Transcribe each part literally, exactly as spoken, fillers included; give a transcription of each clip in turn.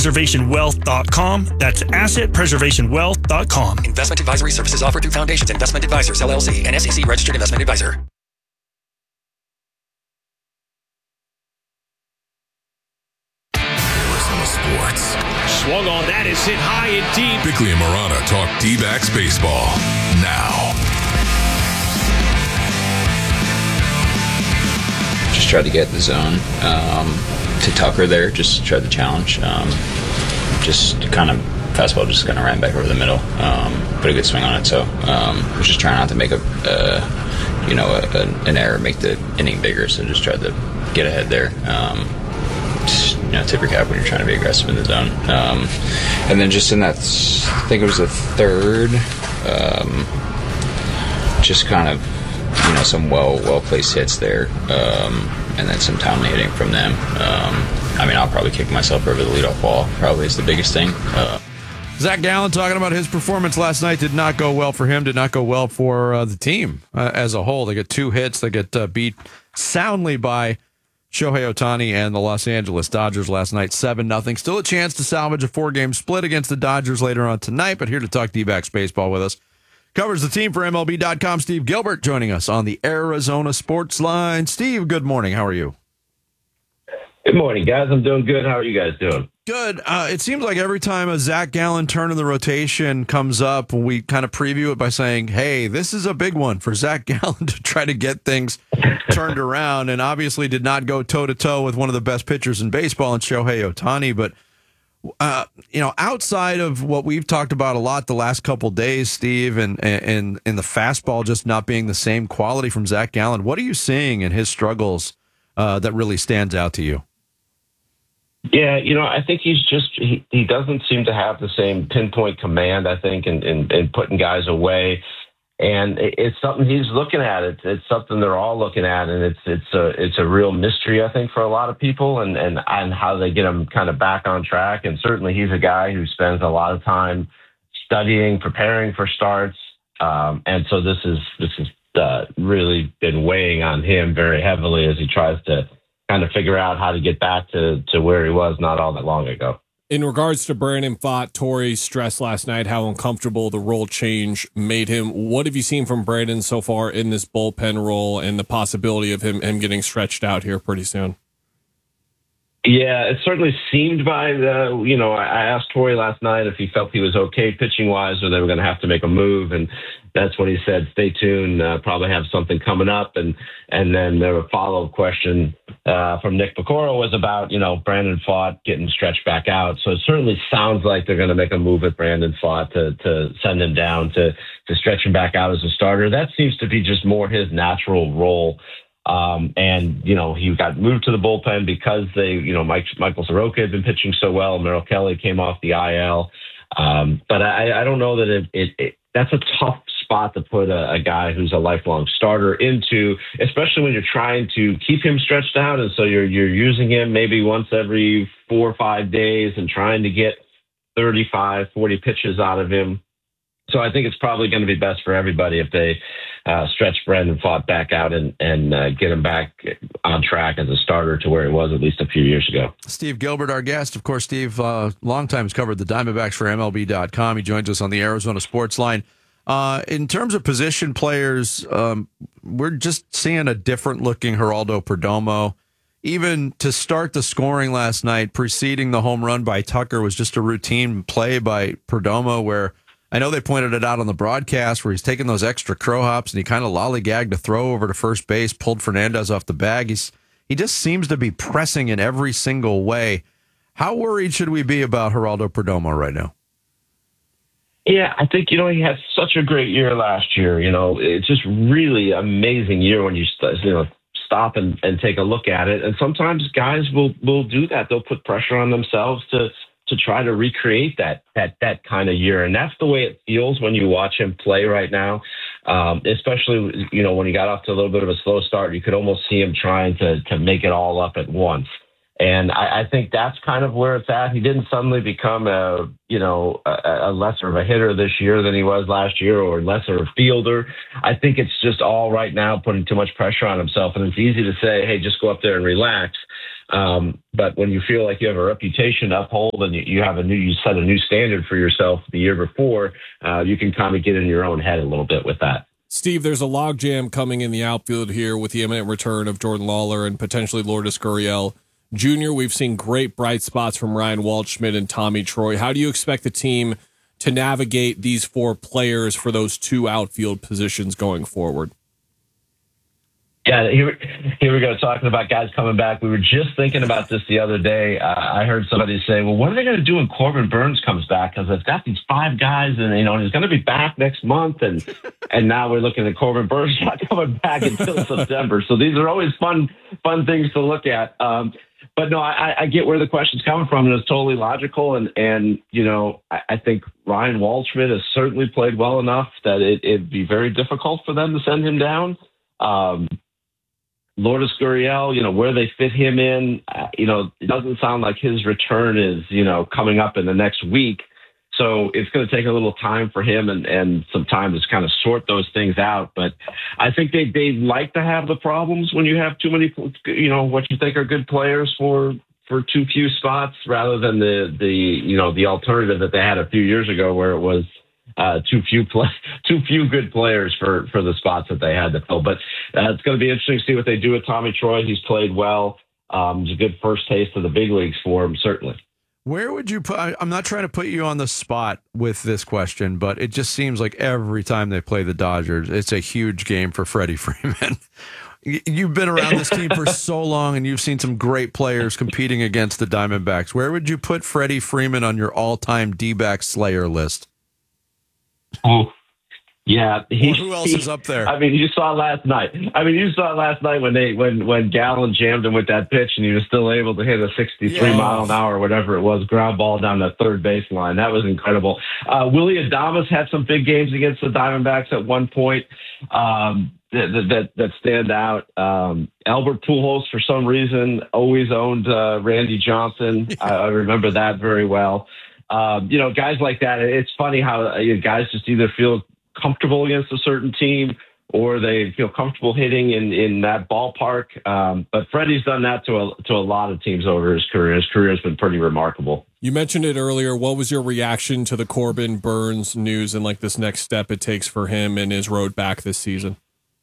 preservation wealth dot com. That's asset preservation wealth dot com. Investment advisory services offered through Foundations Investment Advisors, L L C, an S E C registered investment advisor. Arizona Sports. Swung on that is hit high and deep. Bickley and Marana talk D-backs baseball now. Just tried to get the zone um, to Tucker there, just tried the challenge. Um, just kind of, fastball just kind of ran back over the middle. Um, put a good swing on it, so um, was just trying not to make a, uh, you know, a, a, an error, make the inning bigger, so just tried to get ahead there. Um, just, you know, tip your cap when you're trying to be aggressive in the zone. Um, and then just in that, I think it was the third, um, just kind of, you know, some well well placed hits there, um, and then some timely hitting from them. Um, I mean, I'll probably kick myself over the leadoff wall. Probably is the biggest thing. Uh, Zach Gallen talking about his performance last night did not go well for him. Did not go well for uh, the team uh, as a whole. They get two hits. They get uh, beat soundly by Shohei Ohtani and the Los Angeles Dodgers last night, seven nothing. Still a chance to salvage a four-game split against the Dodgers later on tonight. But here to talk D-backs baseball with us, covers the team for M L B dot com, Steve Gilbert, joining us on the Arizona Sports Line. Steve, good morning. How are you? Good morning, guys. I'm doing good. How are you guys doing? Good. Uh, it seems like every time a Zach Gallen turn in the rotation comes up, we kind of preview it by saying, hey, this is a big one for Zach Gallen to try to get things turned around, and obviously did not go toe-to-toe with one of the best pitchers in baseball in Shohei Ohtani, but Uh, you know, outside of what we've talked about a lot the last couple days, Steve, and, and and the fastball just not being the same quality from Zach Gallen, what are you seeing in his struggles uh, that really stands out to you? Yeah, you know, I think he's just, he, he doesn't seem to have the same pinpoint command, I think, in, in, in putting guys away. And it's something he's looking at. It's, it's something they're all looking at, and it's it's a it's a real mystery, I think, for a lot of people, and and and how they get him kind of back on track. And certainly, he's a guy who spends a lot of time studying, preparing for starts, um, and so this is this has uh, really been weighing on him very heavily as he tries to kind of figure out how to get back to to where he was not all that long ago. In regards to Brandon Pfaadt, Torey stressed last night how uncomfortable the role change made him. What have you seen from Brandon so far in this bullpen role and the possibility of him, him getting stretched out here pretty soon? Yeah, it certainly seemed by the, you know, I asked Torey last night if he felt he was okay pitching-wise or they were going to have to make a move, and that's when he said, stay tuned, uh, probably have something coming up. And and then there was a follow-up question uh, from Nick Pecora was about, you know, Brandon Pfaadt getting stretched back out. So it certainly sounds like they're going to make a move with Brandon Pfaadt to, to send him down to, to stretch him back out as a starter. That seems to be just more his natural role. Um, and, you know, he got moved to the bullpen because they, you know, Mike, Michael Soroka had been pitching so well. Merrill Kelly came off the I L. Um, but I, I don't know that it, it, it that's a tough spot to put a, a guy who's a lifelong starter into, especially when you're trying to keep him stretched out. And so you're, you're using him maybe once every four or five days and trying to get thirty-five, forty pitches out of him. So I think it's probably going to be best for everybody if they uh, stretch Brandon Pfaadt back out and, and uh, get him back on track as a starter to where he was at least a few years ago. Steve Gilbert, our guest. Of course, Steve, uh, long time has covered the Diamondbacks for M L B dot com. He joins us on the Arizona Sports Line. Uh, in terms of position players, um, we're just seeing a different-looking Geraldo Perdomo. Even to start the scoring last night, preceding the home run by Tucker, was just a routine play by Perdomo where I know they pointed it out on the broadcast where he's taking those extra crow hops and he kind of lollygagged a throw over to first base, pulled Fernandez off the bag. He's he just seems to be pressing in every single way. How worried should we be about Geraldo Perdomo right now? Yeah, I think, you know, he had such a great year last year. You know, it's just really amazing year when you, you know, stop and, and take a look at it. And sometimes guys will, will do that. They'll put pressure on themselves to to try to recreate that that that kind of year. And that's the way it feels when you watch him play right now, um, especially, you know, when he got off to a little bit of a slow start. You could almost see him trying to to make it all up at once. And I, I think that's kind of where it's at. He didn't suddenly become a, you know, a, a lesser of a hitter this year than he was last year, or lesser of a fielder. I think it's just all right now putting too much pressure on himself. And it's easy to say, hey, just go up there and relax. Um, but when you feel like you have a reputation to uphold and you, you have a new, you set a new standard for yourself the year before, uh, you can kind of get in your own head a little bit with that. Steve, there's a logjam coming in the outfield here with the imminent return of Jordan Lawler and potentially Lourdes Gurriel Junior We've seen great bright spots from Ryan Waldschmidt and Tommy Troy. How do you expect the team to navigate these four players for those two outfield positions going forward? Yeah, here, here we go, talking about guys coming back. We were just thinking about this the other day. Uh, I heard somebody say, well, what are they going to do when Corbin Burns comes back? Because they've got these five guys, and, you know, and he's going to be back next month. And and now we're looking at Corbin Burns not coming back until September. So these are always fun, fun things to look at. Um, But no, I, I get where the question's coming from, and it's totally logical. And, and you know, I, I think Ryan Waldschmidt has certainly played well enough that it, it'd be very difficult for them to send him down. Um, Lourdes Gurriel, you know, where they fit him in, uh, you know, it doesn't sound like his return is, you know, coming up in the next week. So it's going to take a little time for him and, and some time to kind of sort those things out. But I think they, they like to have the problems when you have too many, you know, what you think are good players for, for too few spots, rather than the, the, you know, the alternative that they had a few years ago where it was uh, too few, play, too few good players for, for the spots that they had to fill. But uh, it's going to be interesting to see what they do with Tommy Troy. He's played well. Um, it's a good first taste of the big leagues for him, certainly. Where would you put, I'm not trying to put you on the spot with this question, but it just seems like every time they play the Dodgers, it's a huge game for Freddie Freeman. You've been around this team for so long, and you've seen some great players competing against the Diamondbacks. Where would you put Freddie Freeman on your all-time D-back slayer list? Oh, yeah. He, who else he, is up there? I mean, you saw last night. I mean, you saw last night when they when when Gallen jammed him with that pitch, and he was still able to hit a sixty-three yeah. mile an hour, whatever it was, ground ball down the third baseline. That was incredible. Uh, Willy Adames had some big games against the Diamondbacks at one point um, that, that that stand out. Um, Albert Pujols, for some reason, always owned uh, Randy Johnson. I, I remember that very well. Um, you know, guys like that. It's funny how uh, you know, guys just either feel comfortable against a certain team or they feel comfortable hitting in, in that ballpark. Um, but Freddie's done that to a, to a lot of teams over his career. His career has been pretty remarkable. You mentioned it earlier. What was your reaction to the Corbin Burns news and like this next step it takes for him and his road back this season?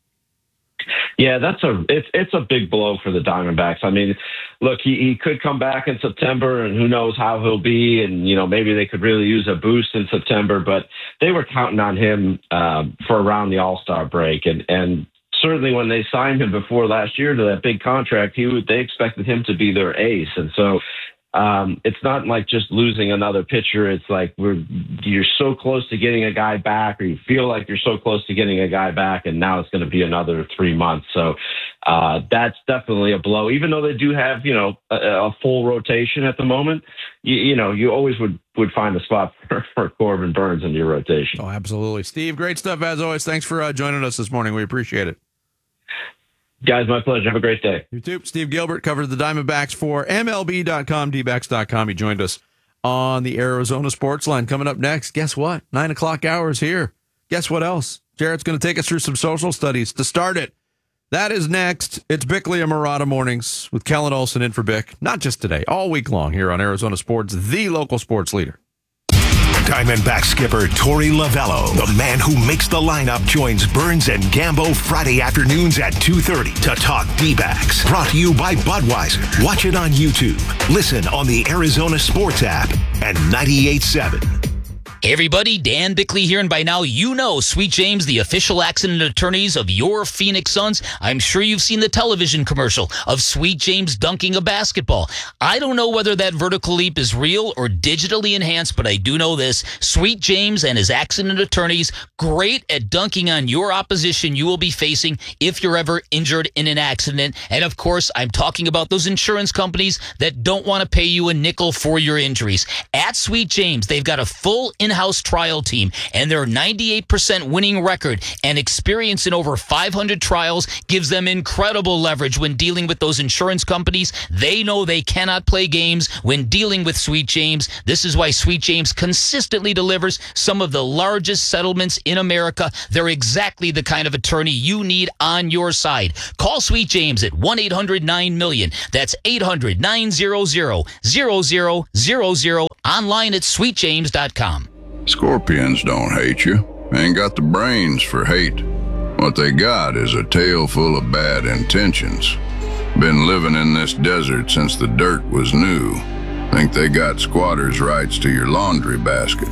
Yeah, that's a it's it's a big blow for the Diamondbacks. I mean, look, he, he could come back in September, and who knows how he'll be, and you know maybe they could really use a boost in September. But they were counting on him um, for around the All-Star break, and and certainly when they signed him before last year to that big contract, he would, they expected him to be their ace, and so. Um, it's not like just losing another pitcher. It's like we're you're so close to getting a guy back, or you feel like you're so close to getting a guy back, and now it's going to be another three months. So uh, that's definitely a blow. Even though they do have you know a, a full rotation at the moment, you, you know you always would would find a spot for, for Corbin Burns in your rotation. Oh, absolutely, Steve. Great stuff as always. Thanks for uh, joining us this morning. We appreciate it. Guys, my pleasure. Have a great day. You too. Steve Gilbert covered the Diamondbacks for M L B dot com, D backs dot com. He joined us on the Arizona Sports Line. Coming up next, guess what? Nine o'clock hour is here. Guess what else? Jarrett's going to take us through some social studies to start it. That is next. It's Bickley and Murata Mornings with Kellen Olson in for Bick. Not just today, all week long here on Arizona Sports, the local sports leader. Diamondback skipper Torey Lovello, the man who makes the lineup, joins Burns and Gambo Friday afternoons at two thirty to talk D-backs. Brought to you by Budweiser. Watch it on YouTube. Listen on the Arizona Sports app and ninety-eight point seven. Hey everybody, Dan Bickley here, and by now you know Sweet James, the official accident attorneys of your Phoenix Suns. I'm sure you've seen the television commercial of Sweet James dunking a basketball. I don't know whether that vertical leap is real or digitally enhanced, but I do know this. Sweet James and his accident attorneys, great at dunking on your opposition you will be facing if you're ever injured in an accident. And of course, I'm talking about those insurance companies that don't want to pay you a nickel for your injuries. At Sweet James, they've got a full in-house trial team, and their ninety-eight percent winning record and experience in over five hundred trials gives them incredible leverage when dealing with those insurance companies. They know they cannot play games when dealing with Sweet James. This is why Sweet James consistently delivers some of the largest settlements in America. They're exactly the kind of attorney you need on your side. Call Sweet James at one eight hundred nine million. That's eight hundred nine hundred zero zero zero zero. Online at sweet james dot com. Scorpions don't hate you. Ain't got the brains for hate. What they got is a tail full of bad intentions. Been living in this desert since the dirt was new. Think they got squatters' rights to your laundry basket.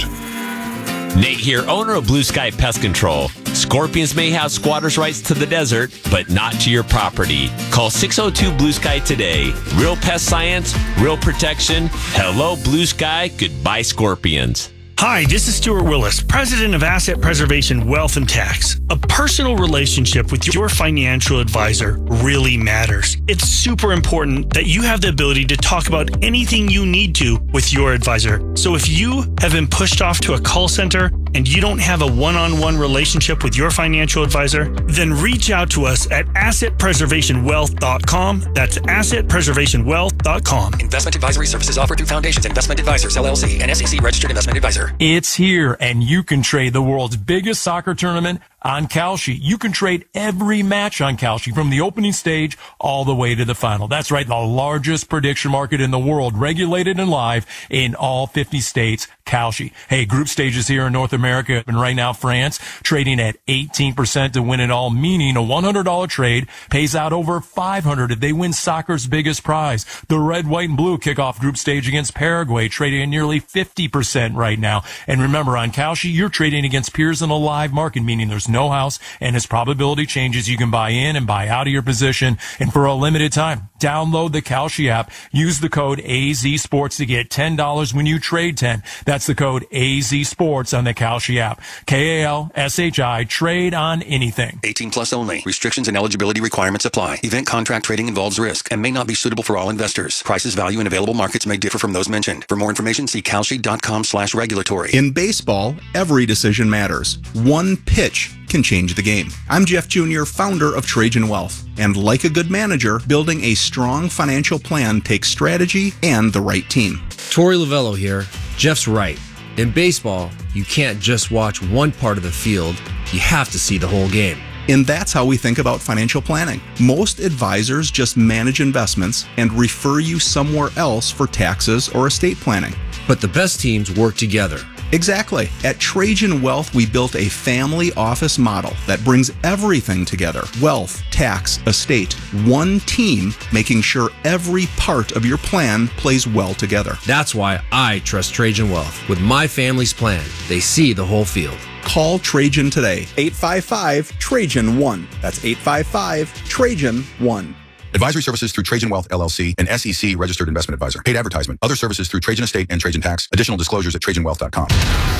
Nate here, owner of Blue Sky Pest Control. Scorpions may have squatters' rights to the desert, but not to your property. Call six oh two Blue Sky today. Real pest science, real protection. Hello, Blue Sky. Goodbye, Scorpions. Hi, this is Stuart Willis, president of Asset Preservation Wealth and Tax. A personal relationship with your financial advisor really matters. It's super important that you have the ability to talk about anything you need to with your advisor. So if you have been pushed off to a call center and you don't have a one-on-one relationship with your financial advisor, then reach out to us at asset preservation wealth dot com. That's asset preservation wealth dot com. Investment advisory services offered through Foundations Investment Advisors, L L C, an S E C registered investment advisor. It's here, and you can trade the world's biggest soccer tournament on Kalshi. You can trade every match on Kalshi from the opening stage all the way to the final. That's right, the largest prediction market in the world, regulated and live in all fifty states. Kalshi. Hey, group stages here in North America, and right now France trading at eighteen percent to win it all, meaning a one hundred dollars trade pays out over five hundred dollars if they win soccer's biggest prize. The red, white, and blue kick off group stage against Paraguay, trading at nearly fifty percent right now. And remember, on Kalshi, you're trading against peers in a live market, meaning there's no house, and as probability changes, you can buy in and buy out of your position. And for a limited time, download the Kalshi app. Use the code A Z Sports to get ten dollars when you trade ten. That's the code A Z Sports on the Kalshi app. K A L S H I, trade on anything. eighteen plus only. Restrictions and eligibility requirements apply. Event contract trading involves risk and may not be suitable for all investors. Prices, value, and available markets may differ from those mentioned. For more information, see kalshi dot com slash regulatory. In baseball, every decision matters. One pitch can change the game. I'm Jeff Junior, founder of Trajan Wealth. And like a good manager, building a strong financial plan takes strategy and the right team. Torey Lavello here. Jeff's right. In baseball, you can't just watch one part of the field. You have to see the whole game. And that's how we think about financial planning. Most advisors just manage investments and refer you somewhere else for taxes or estate planning. But the best teams work together. Exactly. At Trajan Wealth, we built a family office model that brings everything together. Wealth, tax, estate. One team making sure every part of your plan plays well together. That's why I trust Trajan Wealth. With my family's plan, they see the whole field. Call Trajan today. eight five five Trajan one. That's eight five five Trajan one. Advisory services through Trajan Wealth, L L C, an S E C registered investment advisor. Paid advertisement. Other services through Trajan Estate and Trajan Tax. Additional disclosures at trajan wealth dot com.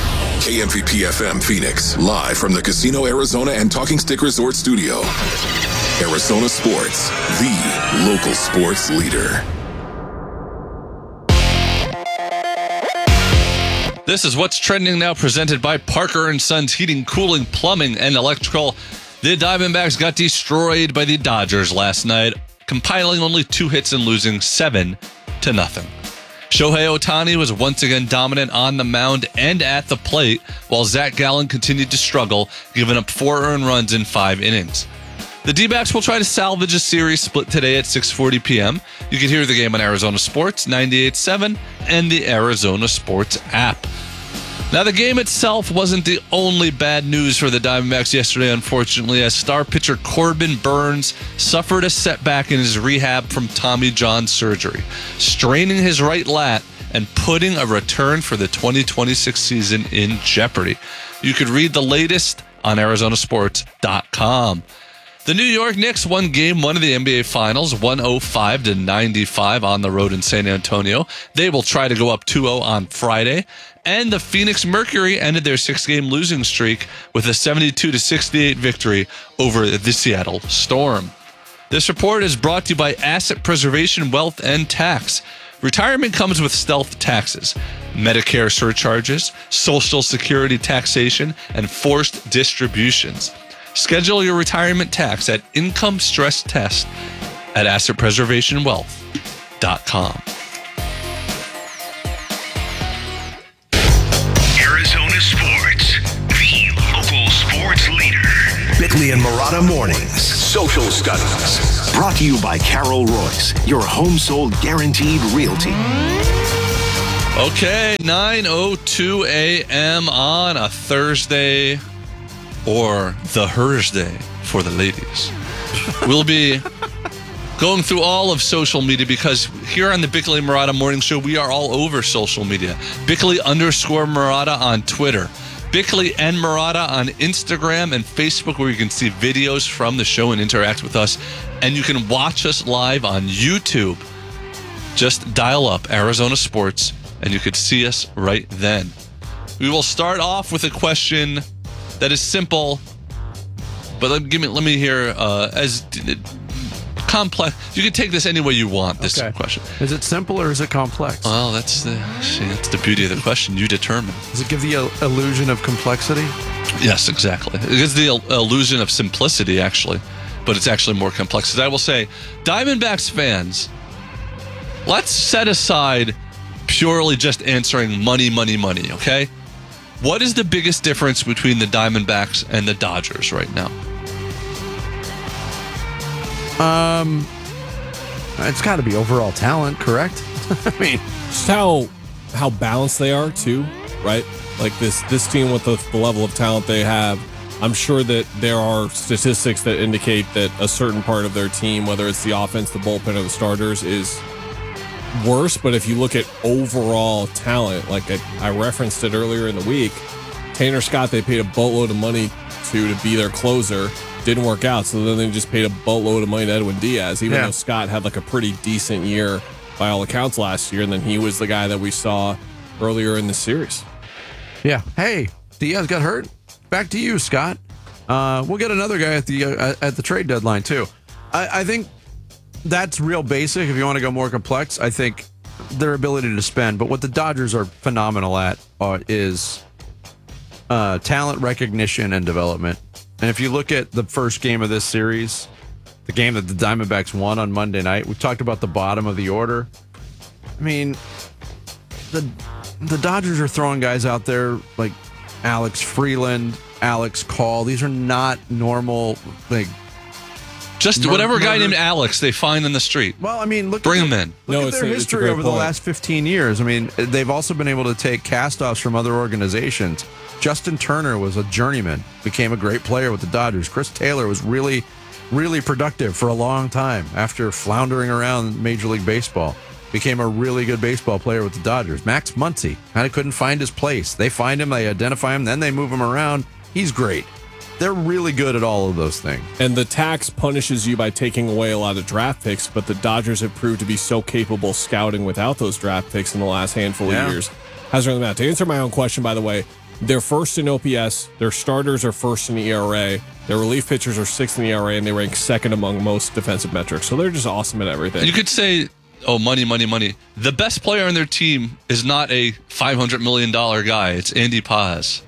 K M V P F M Phoenix, live from the Casino Arizona and Talking Stick Resort Studio. Arizona Sports, the local sports leader. This is what's trending now, presented by Parker and Sons Heating, Cooling, Plumbing, and Electrical. The Diamondbacks got destroyed by the Dodgers last night, compiling only two hits and losing seven to nothing. Shohei Ohtani was once again dominant on the mound and at the plate, while Zach Gallen continued to struggle, giving up four earned runs in five innings. The D-backs will try to salvage a series split today at six forty p.m. You can hear the game on Arizona Sports, ninety-eight point seven, and the Arizona Sports app. Now, the game itself wasn't the only bad news for the Diamondbacks yesterday, unfortunately, as star pitcher Corbin Burns suffered a setback in his rehab from Tommy John surgery, straining his right lat and putting a return for the twenty twenty-six season in jeopardy. You could read the latest on arizona sports dot com. The New York Knicks won game one of the N B A Finals, one oh five to ninety-five on the road in San Antonio. They will try to go up two oh on Friday. And the Phoenix Mercury ended their six-game losing streak with a seventy-two to sixty-eight victory over the Seattle Storm. This report is brought to you by Asset Preservation Wealth and Tax. Retirement comes with stealth taxes, Medicare surcharges, Social Security taxation, and forced distributions. Schedule your retirement tax at Income Stress Test at asset preservation wealth dot com. Arizona Sports, the local sports leader. Bickley and Marotta Mornings, Social Studies. Brought to you by Carol Royce, your home sold guaranteed realty. Okay, nine oh two a.m. on a Thursday, or the Thursday for the ladies. We'll be going through all of social media because here on the Bickley and Marotta Morning Show, we are all over social media. Bickley underscore Marotta on Twitter. Bickley and Marotta on Instagram and Facebook, where you can see videos from the show and interact with us. And you can watch us live on YouTube. Just dial up Arizona Sports and you could see us right then. We will start off with a question that is simple, but let me, give me, let me hear uh, as complex. You can take this any way you want, this Okay. question. Is it simple or is it complex? Well, that's the see, that's the beauty of the question. You determine. Does it give the il- illusion of complexity? Yes, exactly. It gives the il- illusion of simplicity, actually, but it's actually more complex. As I will say, Diamondbacks fans, let's set aside purely just answering money, money, money, okay? What is the biggest difference between the Diamondbacks and the Dodgers right now? Um, it's got to be overall talent, correct? I mean, just how how balanced they are too, right? Like this this team with the, the level of talent they have, I'm sure that there are statistics that indicate that a certain part of their team, whether it's the offense, the bullpen, or the starters, is worse. But if you look at overall talent, like I, I referenced it earlier in the week, Tanner Scott, they paid a boatload of money to to be their closer. Didn't work out, so then they just paid a boatload of money to Edwin Diaz, even Yeah. though Scott had like a pretty decent year by all accounts last year, and then he was the guy that we saw earlier in the series. yeah. Hey, Diaz got hurt. Back to you, Scott. Uh, we'll get another guy at the uh, at the trade deadline too. I, I think that's real basic. If you want to go more complex, I think their ability to spend. But what the Dodgers are phenomenal at uh, is uh, talent recognition and development. And if you look at the first game of this series, the game that the Diamondbacks won on Monday night, we talked about the bottom of the order. I mean, the the Dodgers are throwing guys out there like Alex Freeland, Alex Call. These are not normal, like Just mur- whatever guy murder- named Alex they find in the street. Well, I mean, look. Bring at him the- in. Look No, at it's their a- it's a history great over the point. last fifteen years. I mean, they've also been able to take cast-offs from other organizations. Justin Turner was a journeyman, became a great player with the Dodgers. Chris Taylor was really, really productive for a long time after floundering around Major League Baseball. Became a really good baseball player with the Dodgers. Max Muncy kind of couldn't find his place. They find him, they identify him, then they move him around. He's great. They're really good at all of those things. And the tax punishes you by taking away a lot of draft picks, but the Dodgers have proved to be so capable scouting without those draft picks in the last handful Yeah. of years. Hasn't really mattered. To answer my own question, by the way, they're first in O P S, their starters are first in E R A, their relief pitchers are sixth in E R A, and they rank second among most defensive metrics. So they're just awesome at everything. You could say, oh, money, money, money. The best player on their team is not a five hundred million dollars guy. It's Andy Paz.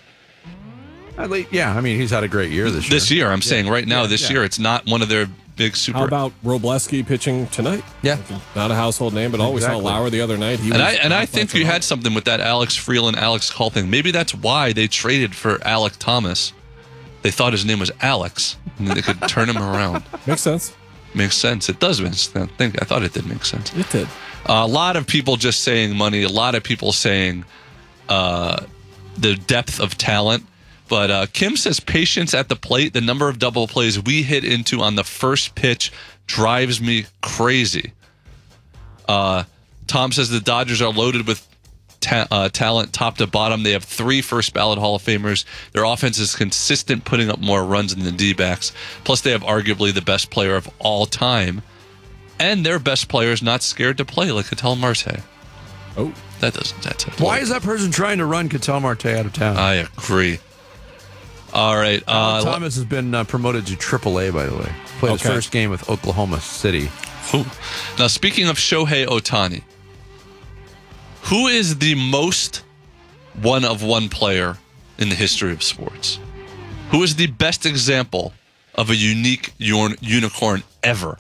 At least, yeah, I mean, he's had a great year this year. This year, I'm saying right now, Yeah, this yeah. year, it's not one of their big super. How about Robleski pitching tonight? Yeah. Not a household name, but all we saw Exactly. Lauer the other night. He and was I and I not think much you at all. had something with that Alex Freeland, Alex Call thing. Maybe that's why they traded for Alec Thomas. They thought his name was Alex, and they could turn him around. Makes sense. Makes sense. It does make sense. I think I thought it did make sense. It did. Uh, a lot of people just saying money. A lot of people saying uh, the depth of talent. But uh, Kim says patience at the plate. The number of double plays we hit into on the first pitch drives me crazy. Uh, Tom says the Dodgers are loaded with ta- uh, talent top to bottom. They have three first ballot Hall of Famers. Their offense is consistent, putting up more runs than the D-backs. Plus, they have arguably the best player of all time. And their best player is not scared to play like Ketel Marte. Oh, that doesn't. That's it. Why is that person trying to run Ketel Marte out of town? I agree. All right. Alan Uh, Thomas has been uh, promoted to triple A, by the way. Played his Okay. first game with Oklahoma City. Ooh. Now, speaking of Shohei Ohtani, Who is the most one-of-one player in the history of sports? Who is the best example of a unique un- unicorn ever?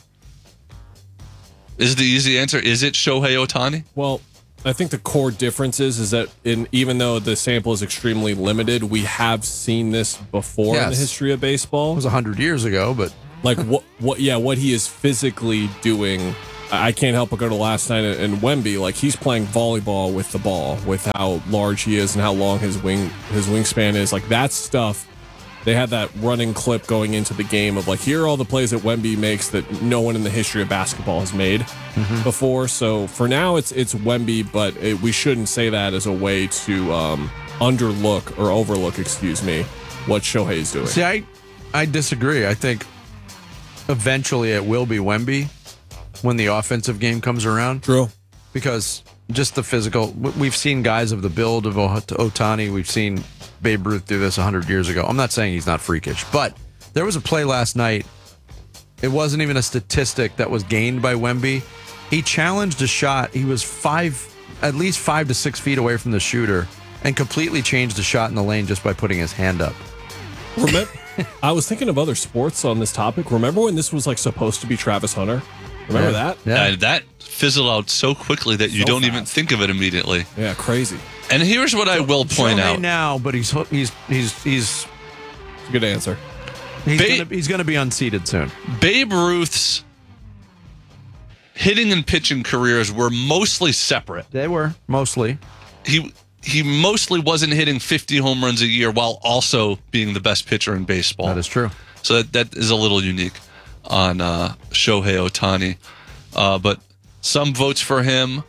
Is the easy answer, is it Shohei Ohtani? Well, I think the core difference is, is that in even though the sample is extremely limited, we have seen this before in the Yes. history of baseball. It was one hundred years ago, but like what what yeah, what he is physically doing. I I can't help but go to last night in Wemby. Like, he's playing volleyball with the ball, with how large he is and how long his wing his wingspan is. Like, that stuff. They had that running clip going into the game of like, here are all the plays that Wemby makes that no one in the history of basketball has made Mm-hmm. before. So for now, it's it's Wemby, but it, we shouldn't say that as a way to um, underlook or overlook, excuse me, what Shohei is doing. See, I, I disagree. I think eventually it will be Wemby when the offensive game comes around. True. Because just the physical, w- we've seen guys of the build of Ohtani. We've seen Babe Ruth do this one hundred years ago. I'm not saying he's not freakish, but there was a play last night. It wasn't even a statistic that was gained by Wemby. He challenged a shot. He was five, at least five to six feet away from the shooter and completely changed the shot in the lane just by putting his hand up. Remember, I was thinking of other sports on this topic. Remember when this was like supposed to be Travis Hunter? Remember Yeah. that? Yeah. that fizzled out so quickly that you So don't fast. even think of it immediately. Yeah, crazy. And here's what I will point Shohei out. now, but he's he's he's he's good answer. He's Ba- gonna, he's going to be unseated soon. Babe Ruth's hitting and pitching careers were mostly separate. They were mostly. He he mostly wasn't hitting fifty home runs a year while also being the best pitcher in baseball. That is true. So that, that is a little unique on uh, Shohei Ohtani. Uh, but some votes for him.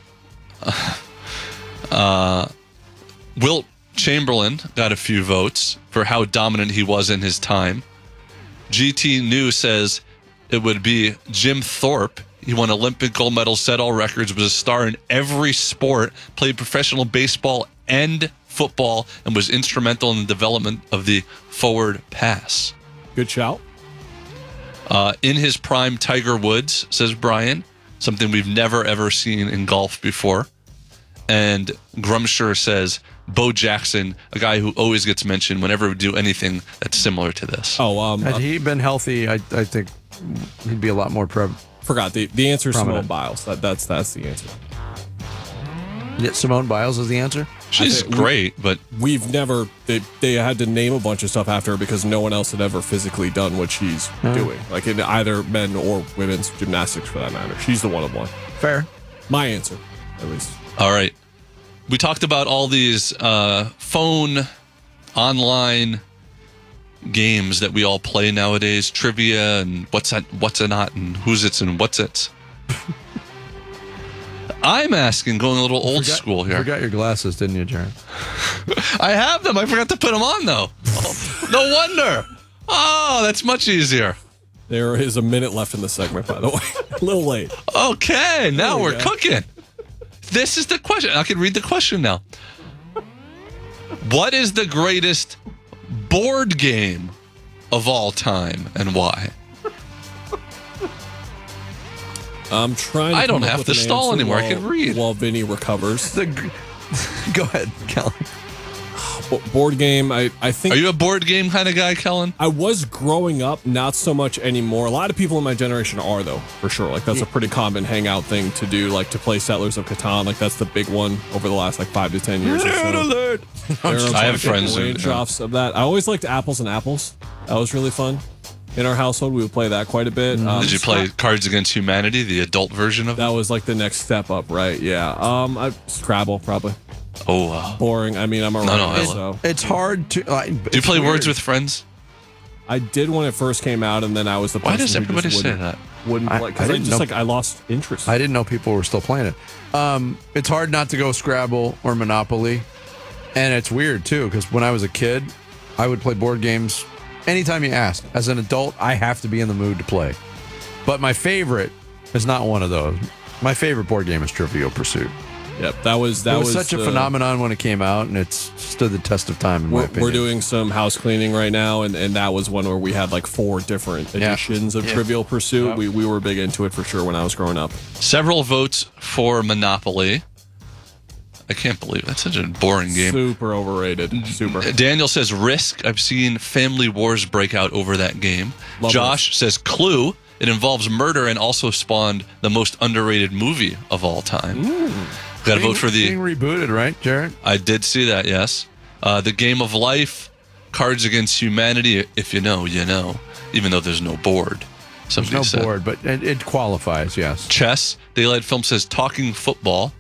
Uh, Wilt Chamberlain got a few votes for how dominant he was in his time. G T New says it would be Jim Thorpe. He won Olympic gold medals, set all records, was a star in every sport, played professional baseball and football, and was instrumental in the development of the forward pass. Good shout. Uh, in his prime, Tiger Woods, says Brian, something we've never, ever seen in golf before. And Grumsher says Bo Jackson, a guy who always gets mentioned whenever we do anything that's similar to this. Oh, um, Had uh, he been healthy, I I think he'd be a lot more pre- forgot the the answer is Simone Prominent. Biles. That that's that's the answer. Yeah, Simone Biles is the answer. She's I think great, but We've never they they had to name a bunch of stuff after her because no one else had ever physically done what she's Oh. doing, like in either men or women's gymnastics for that matter. She's the one of one. Fair. My answer, at least. all right. We talked about all these uh, phone, online games that we all play nowadays, trivia and what's that, what's a not, and who's it's and what's it's. I'm asking, going a little old Forgot- school here. Forgot your glasses, didn't you, Jared? I have them. I forgot to put them on though. Oh, no wonder. Oh, that's much easier. There is a minute left in the segment, by the way. A little late. Okay, now There we we're go. cooking. This is the question. I can read the question now. What is the greatest board game of all time and why? I'm trying. To I don't come up have with to an stall answer anymore. I While, can read. while Vinny recovers. The, go ahead, Kellen. Bo- board game. I I think. Are you a board game kind of guy, Kellen? I was growing up, not so much anymore. A lot of people in my generation are, though, for sure. Like, that's a pretty common hangout thing to do, like to play Settlers of Catan. Like, that's the big one over the last, like, five to ten years or so. alert! There are I have like friends who- range yeah. offs of that. I always liked Apples and Apples. That was really fun. In our household, we would play that quite a bit. Um, Mm-hmm. Did you play Cards Against Humanity, the adult version of That it? was like the next step up, right? Yeah. Um, I, Scrabble, probably. Oh, wow. Boring. I mean, I'm a No, no, writer, I so. It's hard to. Like, Do you play Words with Friends? I did when it first came out, and then I was the Why person does who everybody just say wouldn't, that? wouldn't I- play I because I, didn't just know- like I lost interest. I didn't know people were still playing it. Um, it's hard not to go Scrabble or Monopoly, and it's weird too because when I was a kid, I would play board games anytime you ask. As an adult, I have to be in the mood to play. But my favorite is not one of those. My favorite board game is Trivial Pursuit. Yep, that was that it was, was such a the- phenomenon when it came out, and it's stood the test of time in my We're, opinion. we're doing some house cleaning right now, and, and that was one where we had like four different Yeah. editions of Yeah. Trivial Pursuit. Yeah. We we were big into it for sure when I was growing up. Several votes for Monopoly. I can't believe it. That's such a boring game. Super overrated. Super. Daniel says Risk. I've seen family wars break out over that game. Love Josh Risk. says Clue. It involves murder and also spawned the most underrated movie of all time. Got to vote for the... Being rebooted, right, Jared? I did see that, yes. Uh, the Game of Life, Cards Against Humanity, if you know, you know, even though there's no board. There's no said. board, but it, it qualifies, yes. Chess. Daylight Film says Talking Football.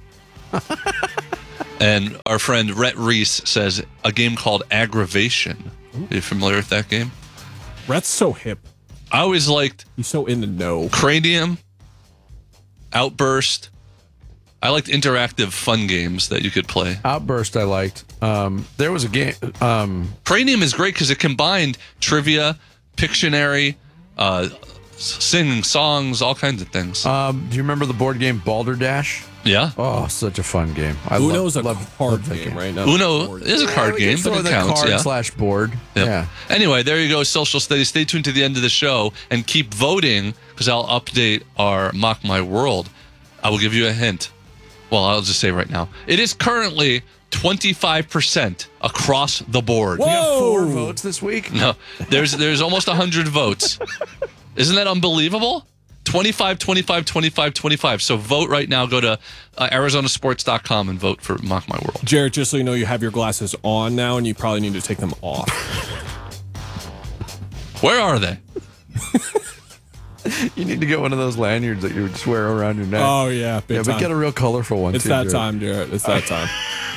And our friend Rhett Reese says a game called Aggravation. Are you familiar with that game? Rhett's so hip. I always liked... He's so in the know. Cranium, Outburst. I liked interactive fun games that you could play. Outburst I liked. Um, there was a game... Um, Cranium is great because it combined trivia, Pictionary, uh, singing songs, all kinds of things. Um, do you remember the board game Balderdash? Yeah. Oh, such a fun game. I Uno's love, a love, card love game, game, right? Not Uno is a card yeah, game, but it the counts. Card yeah. slash board. Yep. Yeah. Anyway, there you go. Social studies. Stay tuned to the end of the show and keep voting because I'll update our Mock My World. I will give you a hint. Well, I'll just say right now, it is currently twenty-five percent across the board. We got four votes this week. No, there's there's almost one hundred votes. Isn't that unbelievable? twenty-five, twenty-five, twenty-five, twenty-five. So vote right now. Go to uh, Arizona Sports dot com and vote for Mock My World. Jared, just so you know, you have your glasses on now, and you probably need to take them off. Where are they? You need to get one of those lanyards that you would just wear around your neck. Oh, yeah. Big yeah, time. but get a real colorful one, It's too. that Jared. time, Jared. It's that time.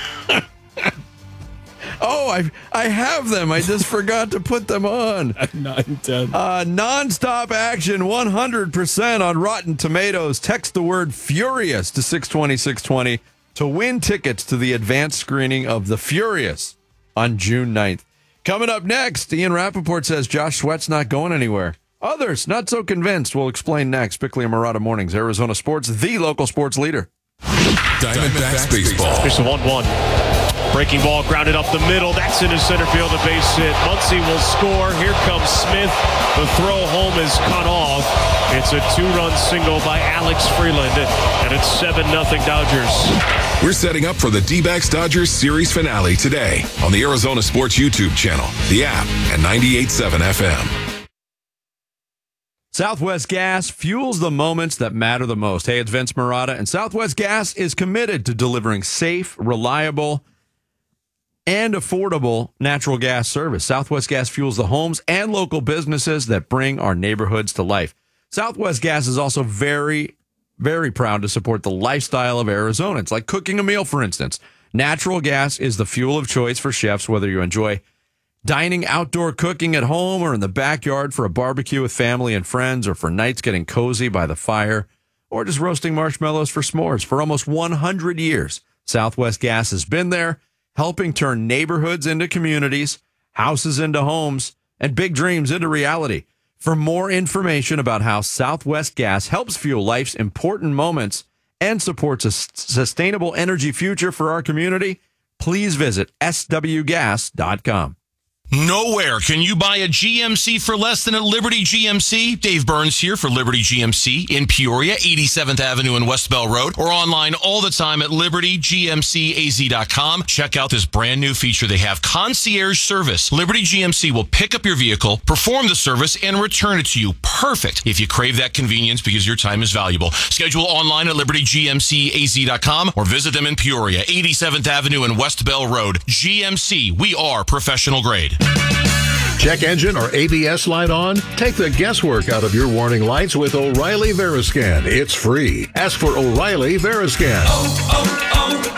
Oh, I I have them. I just forgot to put them on. nine ten. Uh, non-stop action, one hundred percent on Rotten Tomatoes. Text the word FURIOUS to six twenty, six twenty to win tickets to the advanced screening of The Furious on June ninth. Coming up next, Ian Rappaport says Josh Sweat's not going anywhere. Others not so convinced. We'll explain next. Bickley and Murata Mornings, Arizona Sports, the local sports leader. Diamondbacks baseball. Here's the one one. Breaking ball grounded up the middle. That's into center field. A base hit. Muncy will score. Here comes Smith. The throw home is cut off. It's a two-run single by Alex Freeland, and it's seven nothing Dodgers. We're setting up for the D-backs Dodgers series finale today on the Arizona Sports YouTube channel, the app, and ninety-eight point seven F M. Southwest Gas fuels the moments that matter the most. Hey, it's Vince Murata, and Southwest Gas is committed to delivering safe, reliable, and affordable natural gas service. Southwest Gas fuels the homes and local businesses that bring our neighborhoods to life. Southwest Gas is also very, very proud to support the lifestyle of Arizona. It's like cooking a meal, for instance. Natural gas is the fuel of choice for chefs, whether you enjoy dining outdoor cooking at home or in the backyard for a barbecue with family and friends, or for nights getting cozy by the fire, or just roasting marshmallows for s'mores. For almost one hundred years, Southwest Gas has been there, helping turn neighborhoods into communities, houses into homes, and big dreams into reality. For more information about how Southwest Gas helps fuel life's important moments and supports a s- sustainable energy future for our community, please visit s w gas dot com. Nowhere can you buy a G M C for less than at Liberty G M C. Dave Burns here for Liberty G M C in Peoria, eighty-seventh Avenue and West Bell Road, or online all the time at liberty g m c a z dot com. Check out this brand new feature they have, concierge service. Liberty G M C will pick up your vehicle, perform the service, and return it to you. Perfect if you crave that convenience because your time is valuable. Schedule online at liberty g m c a z dot com or visit them in Peoria, eighty-seventh Avenue and West Bell Road. G M C, we are professional grade. Check engine or A B S light on? Take the guesswork out of your warning lights with O'Reilly Veriscan. It's free. Ask for O'Reilly Veriscan. Oh,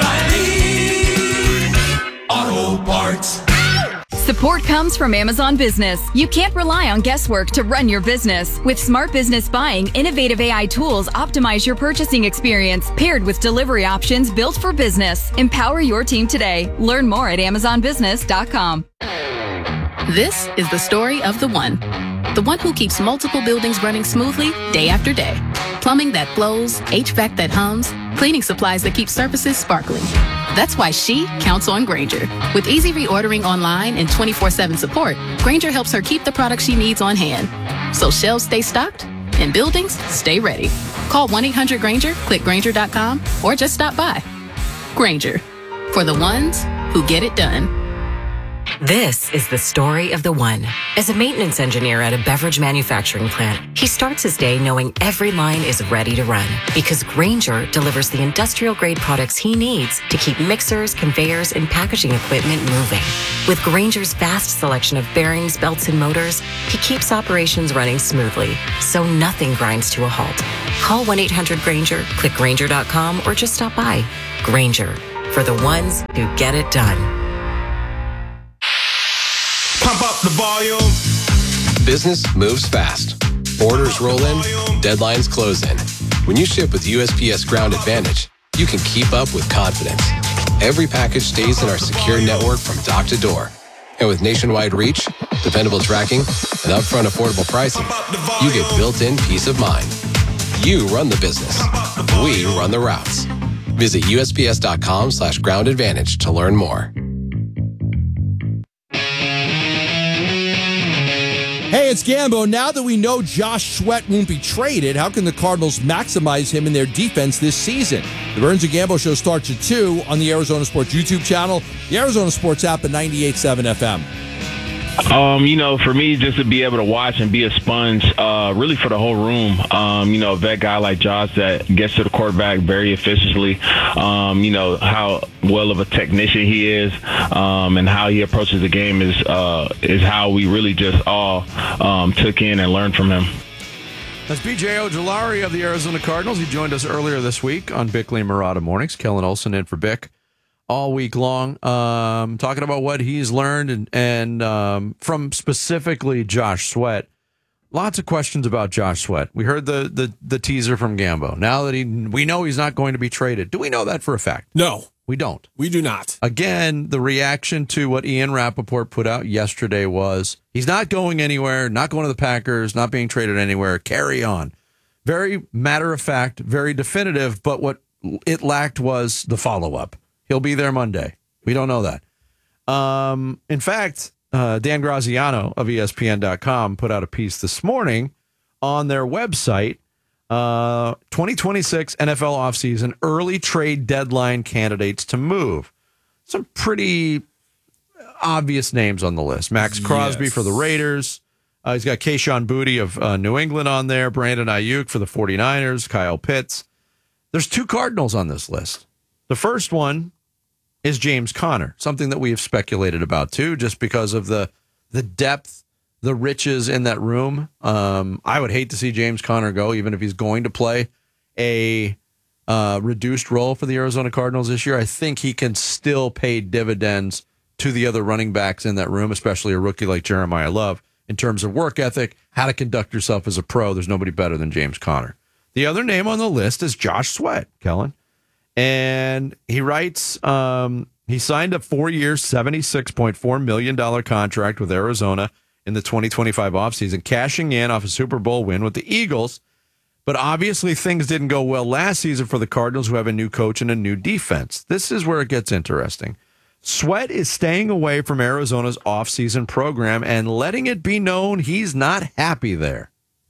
oh, oh, O'Reilly Auto Parts. Support comes from Amazon Business. You can't rely on guesswork to run your business. With Smart Business Buying, innovative A I tools optimize your purchasing experience, paired with delivery options built for business. Empower your team today. Learn more at amazon business dot com. This is the story of the one. The one who keeps multiple buildings running smoothly day after day. Plumbing that flows, H V A C that hums, cleaning supplies that keep surfaces sparkling. That's why she counts on Grainger. With easy reordering online and twenty-four seven support, Grainger helps her keep the products she needs on hand. So shelves stay stocked and buildings stay ready. Call one eight hundred Grainger, click Grainger dot com, or just stop by. Grainger, for the ones who get it done. This is the story of the one. As a maintenance engineer at a beverage manufacturing plant, he starts his day knowing every line is ready to run because Grainger delivers the industrial-grade products he needs to keep mixers, conveyors, and packaging equipment moving. With Grainger's vast selection of bearings, belts, and motors, he keeps operations running smoothly, so nothing grinds to a halt. Call one eight hundred Grainger, click Grainger dot com, or just stop by. Grainger, for the ones who get it done. Pump up the volume. Business moves fast. Orders roll in, deadlines close in. When you ship with U S P S Ground Advantage, you can keep up with confidence. Every package stays in our secure network from dock to door. And with nationwide reach, dependable tracking, and upfront affordable pricing, you get built-in peace of mind. You run the business. We run the routes. Visit U S P S dot com slash ground advantage to learn more. Hey, it's Gambo. Now that we know Josh Sweat won't be traded, how can the Cardinals maximize him in their defense this season? The Burns and Gambo Show starts at two on the Arizona Sports YouTube channel, the Arizona Sports app, and ninety-eight point seven F M. Um, you know, for me, just to be able to watch and be a sponge, uh, really for the whole room. Um, you know, a vet guy like Josh that gets to the quarterback very efficiently. Um, you know, how well of a technician he is, um, and how he approaches the game is uh, is how we really just all um, took in and learned from him. That's B J Ojolari of the Arizona Cardinals. He joined us earlier this week on Bickley and Murata Mornings. Kellen Olson in for Bick all week long, um, talking about what he's learned and, and um, from specifically Josh Sweat. Lots of questions about Josh Sweat. We heard the, the the teaser from Gambo. Now that he we know he's not going to be traded. Do we know that for a fact? No. We don't. We do not. Again, the reaction to what Ian Rappaport put out yesterday was he's not going anywhere, not going to the Packers, not being traded anywhere. Carry on. Very matter of fact, very definitive, but what it lacked was the follow-up. He'll be there Monday. We don't know that. Um, in fact, uh, Dan Graziano of E S P N dot com put out a piece this morning on their website, uh, twenty twenty-six N F L offseason, early trade deadline candidates to move. Some pretty obvious names on the list. Max Crosby Yes. for the Raiders. Uh, he's got Kayshon Boutte of uh, New England on there. Brandon Ayuk for the 49ers. Kyle Pitts. There's two Cardinals on this list. The first one is James Conner, something that we have speculated about too, just because of the the depth, the riches in that room. Um, I would hate to see James Conner go, even if he's going to play a uh, reduced role for the Arizona Cardinals this year. I think he can still pay dividends to the other running backs in that room, especially a rookie like Jeremiah Love, in terms of work ethic, how to conduct yourself as a pro. There's nobody better than James Conner. The other name on the list is Josh Sweat, Kellen. And he writes, um, he signed a four-year, seventy-six point four million dollars contract with Arizona in the twenty twenty-five offseason, cashing in off a Super Bowl win with the Eagles. But obviously things didn't go well last season for the Cardinals, who have a new coach and a new defense. This is where it gets interesting. Sweat is staying away from Arizona's offseason program and letting it be known he's not happy there.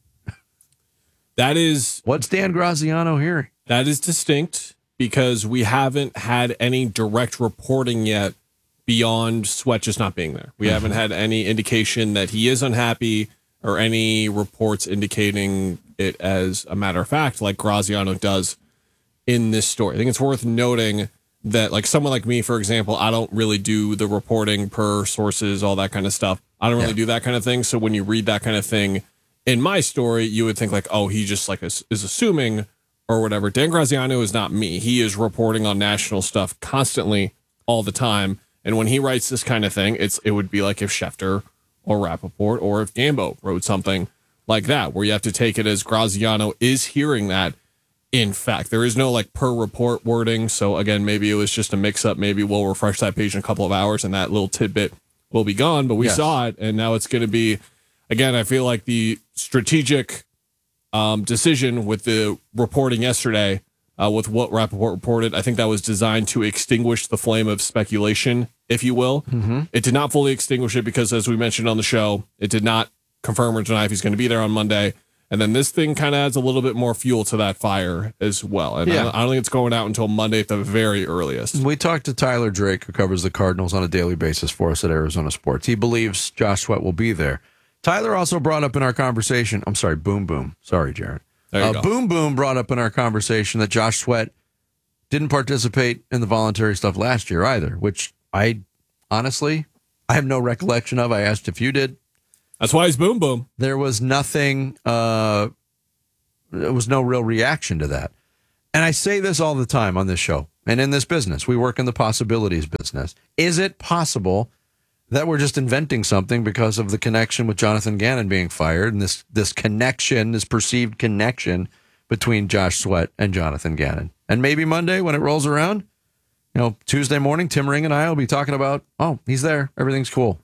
That is... What's Dan Graziano hearing? That is distinct, because we haven't had any direct reporting yet beyond Sweat just not being there. We mm-hmm. haven't had any indication that he is unhappy or any reports indicating it as a matter of fact, like Graziano does in this story. I think it's worth noting that, like, someone like me, for example, I don't really do the reporting per sources, all that kind of stuff. I don't really yeah. do that kind of thing. So when you read that kind of thing in my story, you would think like, oh, he just like is, is assuming or whatever. Dan Graziano is not me. He is reporting on national stuff constantly, all the time. And when he writes this kind of thing, it's it would be like if Schefter or Rappaport or if Gambo wrote something like that, where you have to take it as Graziano is hearing that. In fact, there is no like per report wording. So again, maybe it was just a mix up. Maybe we'll refresh that page in a couple of hours and that little tidbit will be gone. But we Yes. saw it, and now it's going to be, again, I feel like the strategic um, decision with the reporting yesterday, uh, with what Rappaport reported, I think that was designed to extinguish the flame of speculation, if you will. Mm-hmm. It did not fully extinguish it because, as we mentioned on the show, it did not confirm or deny if he's going to be there on Monday. And then this thing kind of adds a little bit more fuel to that fire as well. And Yeah. I, don't, I don't think it's going out until Monday at the very earliest. We talked to Tyler Drake, who covers the Cardinals on a daily basis for us at Arizona Sports. He believes Josh Sweat will be there. Tyler also brought up in our conversation, I'm sorry, Boom Boom. Sorry, Jared. There you Uh, go. Boom Boom brought up in our conversation that Josh Sweat didn't participate in the voluntary stuff last year either, which I honestly, I have no recollection of. I asked if you did. That's why he's Boom Boom. There was nothing, uh, there was no real reaction to that. And I say this all the time on this show and in this business. We work in the possibilities business. Is it possible that we're just inventing something because of the connection with Jonathan Gannon being fired and this, this connection, this perceived connection between Josh Sweat and Jonathan Gannon? And maybe Monday when it rolls around, you know, Tuesday morning, Tim Ring and I will be talking about, oh, he's there. Everything's cool.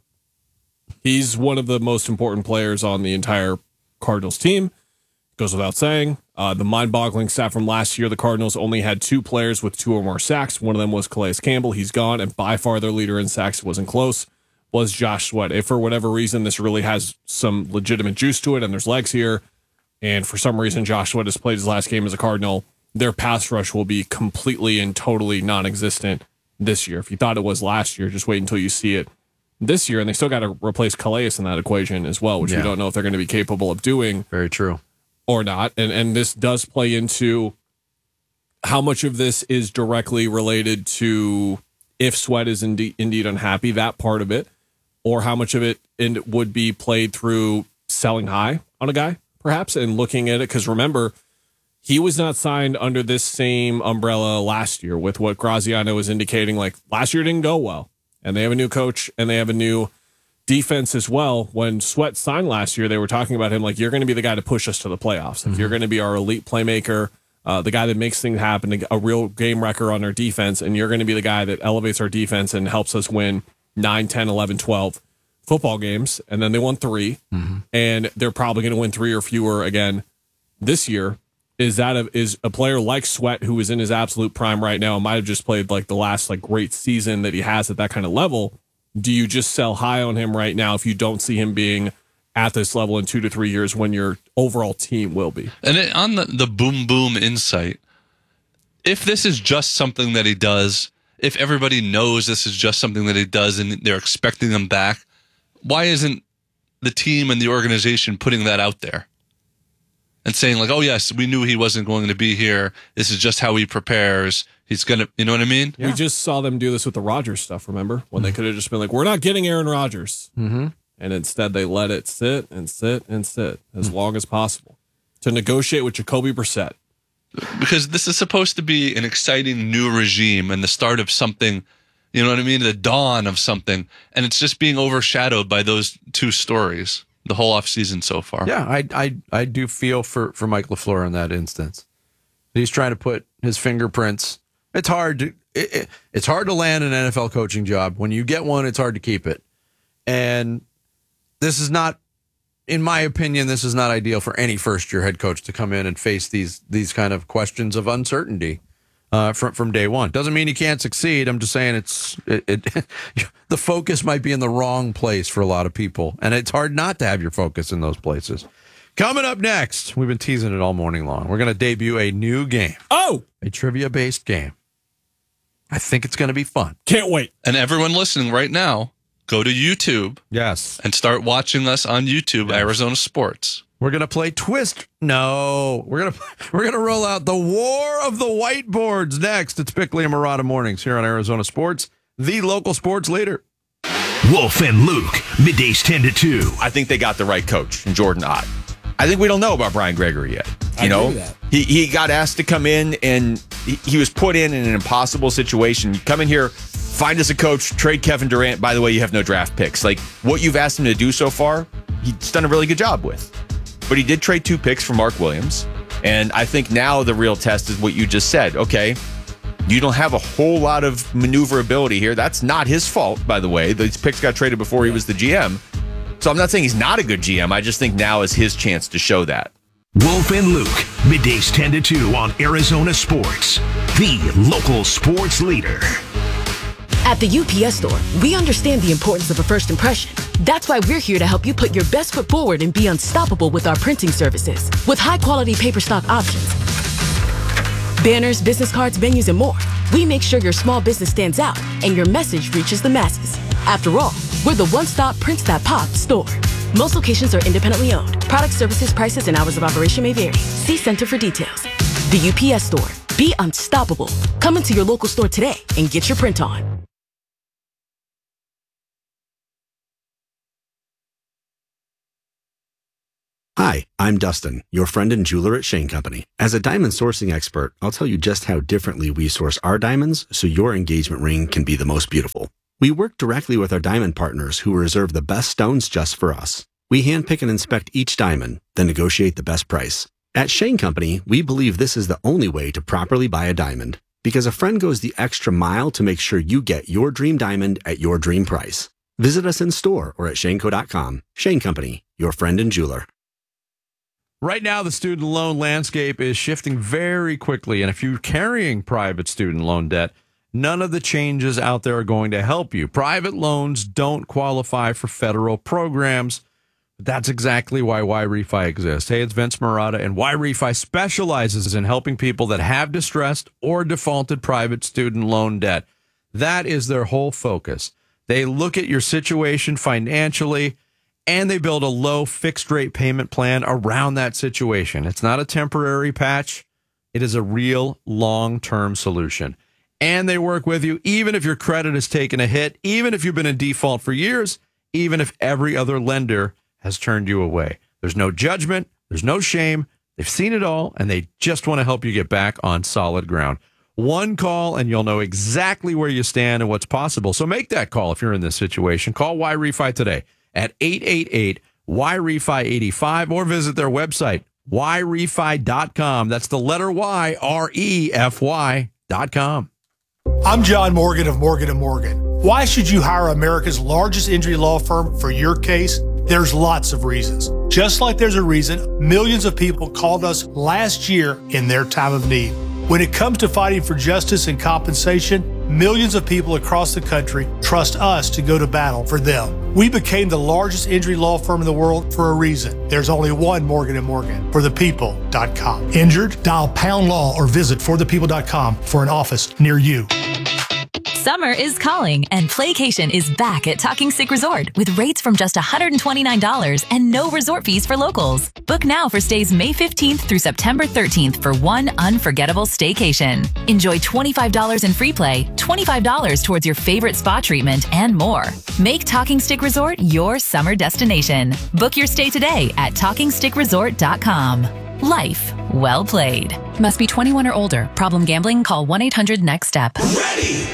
He's one of the most important players on the entire Cardinals team. Goes without saying. Uh, the mind-boggling stat from last year, the Cardinals only had two players with two or more sacks. One of them was Calais Campbell. He's gone, and by far their leader in sacks wasn't close, was Josh Sweat. If for whatever reason this really has some legitimate juice to it and there's legs here, and for some reason Josh Sweat has played his last game as a Cardinal, their pass rush will be completely and totally non-existent this year. If you thought it was last year, just wait until you see it this year. And they still got to replace Calais in that equation as well, which Yeah. we don't know if they're going to be capable of doing. Very true. Or not. And and this does play into how much of this is directly related to if Sweat is indeed, indeed unhappy, that part of it, or how much of it in, would be played through selling high on a guy, perhaps, and looking at it. Because remember, he was not signed under this same umbrella last year with what Graziano was indicating. Like last year didn't go well, and they have a new coach and they have a new defense as well. When Sweat signed last year, they were talking about him like, you're going to be the guy to push us to the playoffs. Like, you're going to be our elite playmaker, uh, the guy that makes things happen, a real game wrecker on our defense, and you're going to be the guy that elevates our defense and helps us win nine, ten, eleven, twelve football games. And then they won three, Mm-hmm. and they're probably going to win three or fewer again this year. Is that a, is a player like Sweat, who is in his absolute prime right now and might have just played like the last like great season that he has at that kind of level? Do you just sell high on him right now if you don't see him being at this level in two to three years when your overall team will be? And it, on the, the boom boom insight, if this is just something that he does, if everybody knows this is just something that he does and they're expecting him back, why isn't the team and the organization putting that out there and saying like, oh yes, we knew he wasn't going to be here. This is just how he prepares. He's going to, you know what I mean? We just saw them do this with the Rodgers stuff, remember? When they could have just been like, we're not getting Aaron Rodgers. Mm-hmm. And instead they let it sit and sit and sit as long as possible to negotiate with Jacoby Brissett. Because this is supposed to be an exciting new regime and the start of something, you know what I mean? The dawn of something. And it's just being overshadowed by those two stories the whole offseason so far. Yeah, I, I, I do feel for, for Mike LaFleur in that instance. He's trying to put his fingerprints. It's hard to it, it, it's hard to land an N F L coaching job. When you get one, it's hard to keep it. And this is not, in my opinion, this is not ideal for any first-year head coach to come in and face these these kind of questions of uncertainty uh, from from day one. Doesn't mean he can't succeed. I'm just saying it's it, it the focus might be in the wrong place for a lot of people, and it's hard not to have your focus in those places. Coming up next, we've been teasing it all morning long. We're going to debut a new game. Oh, a trivia-based game. I think it's going to be fun. Can't wait. And everyone listening right now, go to YouTube. Yes. And start watching us on YouTube, yes. Arizona Sports. We're going to play Twist. No, we're going to we're going to roll out the War of the Whiteboards next. It's Bickley and Murata Mornings here on Arizona Sports, the local sports leader. Wolf and Luke, middays ten to two. I think they got the right coach in Jordan Ott. I think we don't know about Brian Gregory yet. You I know, agree with that. he he got asked to come in, and he, he was put in in an impossible situation. You come in here, find us a coach, trade Kevin Durant. By the way, you have no draft picks. Like what you've asked him to do so far, he's done a really good job with. But he did trade two picks for Mark Williams, and I think now the real test is what you just said. Okay, you don't have a whole lot of maneuverability here. That's not his fault, by the way. These picks got traded before he was the G M. So I'm not saying he's not a good G M. I just think now is his chance to show that. Wolf and Luke, middays ten to two on Arizona Sports, the local sports leader. At the U P S Store, we understand the importance of a first impression. That's why we're here to help you put your best foot forward and be unstoppable with our printing services. With high-quality paper stock options, banners, business cards, menus, and more, we make sure your small business stands out and your message reaches the masses. After all, we're the one-stop prints that pop store. Most locations are independently owned. Product, services, prices, and hours of operation may vary. See Center for details. The U P S Store. Be unstoppable. Come into your local store today and get your print on. Hi, I'm Dustin, your friend and jeweler at Shane Company. As a diamond sourcing expert, I'll tell you just how differently we source our diamonds so your engagement ring can be the most beautiful. We work directly with our diamond partners who reserve the best stones just for us. We handpick and inspect each diamond, then negotiate the best price. At Shane Company, we believe this is the only way to properly buy a diamond, because a friend goes the extra mile to make sure you get your dream diamond at your dream price. Visit us in store or at shane co dot com. Shane Company, your friend and jeweler. Right now, the student loan landscape is shifting very quickly, and if you're carrying private student loan debt, none of the changes out there are going to help you. Private loans don't qualify for federal programs. That's exactly why Y-Refi exists. Hey, it's Vince Marotta, and Y-Refi specializes in helping people that have distressed or defaulted private student loan debt. That is their whole focus. They look at your situation financially, and they build a low fixed rate payment plan around that situation. It's not a temporary patch. It is a real long-term solution. And they work with you even if your credit has taken a hit, even if you've been in default for years, even if every other lender has turned you away. There's no judgment. There's no shame. They've seen it all, and they just want to help you get back on solid ground. One call, and you'll know exactly where you stand and what's possible. So make that call if you're in this situation. Call Y-Refi today at eight eight eight Y R E F I eighty-five or visit their website, Y refi dot com. That's the letter Y, R E F Y dot com. I'm John Morgan of Morgan and Morgan. Why should you hire America's largest injury law firm for your case? There's lots of reasons. Just like there's a reason millions of people called us last year in their time of need. When it comes to fighting for justice and compensation, millions of people across the country trust us to go to battle for them. We became the largest injury law firm in the world for a reason. There's only one Morgan and Morgan, for the people dot com. Injured? Dial pound law or visit for the people dot com for an office near you. Summer is calling, and Playcation is back at Talking Stick Resort with rates from just one hundred twenty-nine dollars and no resort fees for locals. Book now for stays May fifteenth through September thirteenth for one unforgettable staycation. Enjoy twenty-five dollars in free play, twenty-five dollars towards your favorite spa treatment, and more. Make Talking Stick Resort your summer destination. Book your stay today at talking stick resort dot com. Life well played. Must be twenty-one or older. Problem gambling? Call one eight hundred next step. Ready!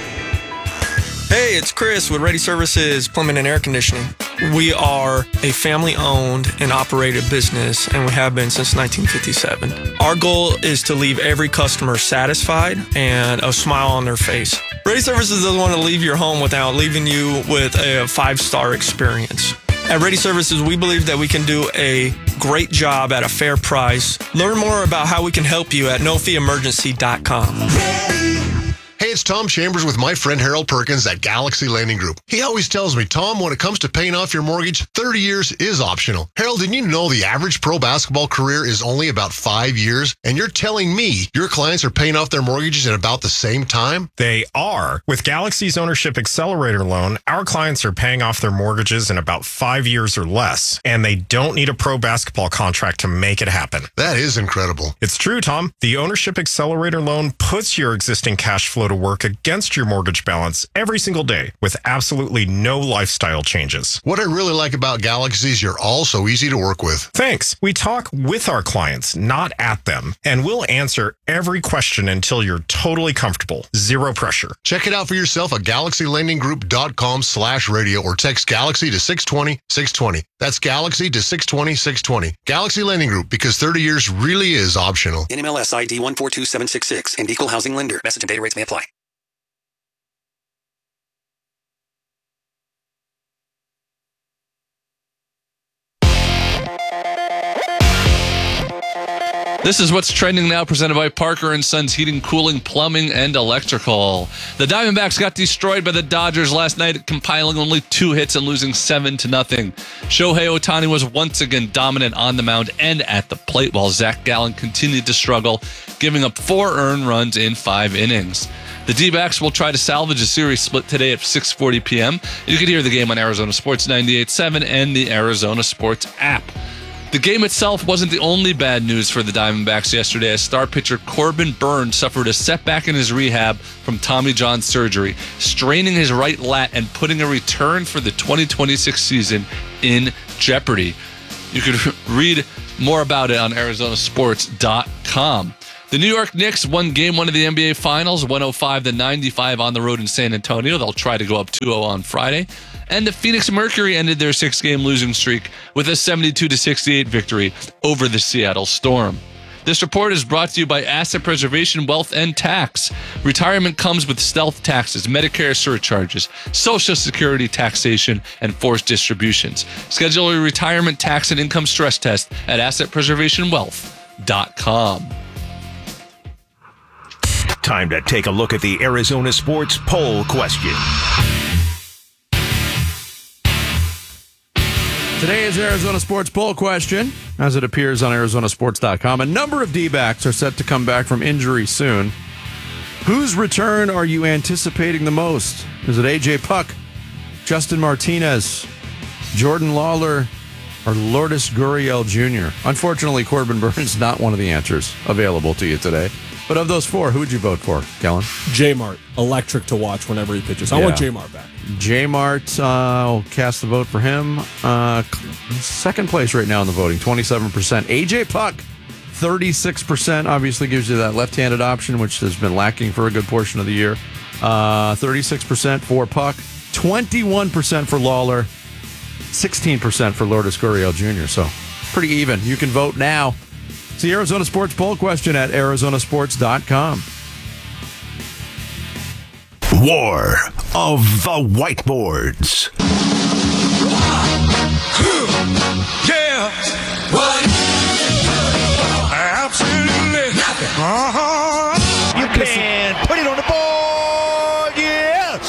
Hey, it's Chris with Ready Services Plumbing and Air Conditioning. We are a family-owned and operated business, and we have been since nineteen fifty-seven. Our goal is to leave every customer satisfied and a smile on their face. Ready Services doesn't want to leave your home without leaving you with a five-star experience. At Ready Services, we believe that we can do a great job at a fair price. Learn more about how we can help you at no fee emergency dot com. Hey, it's Tom Chambers with my friend Harold Perkins at Galaxy Lending Group. He always tells me, Tom, when it comes to paying off your mortgage, thirty years is optional. Harold, didn't you know the average pro basketball career is only about five years? And you're telling me your clients are paying off their mortgages in about the same time? They are. With Galaxy's Ownership Accelerator loan, our clients are paying off their mortgages in about five years or less, and they don't need a pro basketball contract to make it happen. That is incredible. It's true, Tom. The Ownership Accelerator loan puts your existing cash flow to work against your mortgage balance every single day with absolutely no lifestyle changes. What I really like about Galaxy is you're all so easy to work with. Thanks. We talk with our clients, not at them, and we'll answer every question until you're totally comfortable. Zero pressure. Check it out for yourself at galaxy lending group dot com slash radio or text Galaxy to six twenty, six twenty. That's Galaxy to six twenty, six twenty. Galaxy Lending Group, because thirty years really is optional. N M L S I D one four two seven six six and Equal Housing Lender. Message and data rates may apply. This is what's trending now, presented by Parker and Sons Heating, Cooling, Plumbing, and Electrical. The Diamondbacks got destroyed by the Dodgers last night, compiling only two hits and losing seven to nothing. Shohei Ohtani was once again dominant on the mound and at the plate, while Zach Gallen continued to struggle, giving up four earned runs in five innings. The D-backs will try to salvage a series split today at six forty p.m. You can hear the game on Arizona Sports ninety-eight point seven and the Arizona Sports app. The game itself wasn't the only bad news for the Diamondbacks yesterday, as star pitcher Corbin Burnes suffered a setback in his rehab from Tommy John surgery, straining his right lat and putting a return for the twenty twenty-six season in jeopardy. You can read more about it on Arizona Sports dot com. The New York Knicks won game one of the N B A Finals, one oh five to ninety-five on the road in San Antonio. They'll try to go up two oh on Friday. And the Phoenix Mercury ended their six-game losing streak with a seventy-two to sixty-eight victory over the Seattle Storm. This report is brought to you by Asset Preservation, Wealth, and Tax. Retirement comes with stealth taxes, Medicare surcharges, Social Security taxation, and forced distributions. Schedule a retirement tax and income stress test at asset preservation wealth dot com. Time to take a look at the Arizona Sports poll question. Today's Arizona Sports poll question, as it appears on Arizona Sports dot com. A number of D-backs are set to come back from injury soon. Whose return are you anticipating the most? Is it A J Puck, Justin Martinez, Jordan Lawler, or Lourdes Gurriel Junior? Unfortunately, Corbin Burnes is not one of the answers available to you today. But of those four, who would you vote for, Kellen? J-Mart, electric to watch whenever he pitches. I Yeah. want J-Mart back. J-Mart, uh, will cast the vote for him. Uh, second place right now in the voting, twenty-seven percent. A J Puck, thirty-six percent. Obviously gives you that left-handed option, which has been lacking for a good portion of the year. Uh, thirty-six percent for Puck, twenty-one percent for Lawler, sixteen percent for Lourdes Gurriel Junior So pretty even. You can vote now. It's the Arizona Sports poll question at Arizona Sports dot com. War of the Whiteboards. Yeah. What? Absolutely nothing. Uh-huh. You can put it on the board. Yes.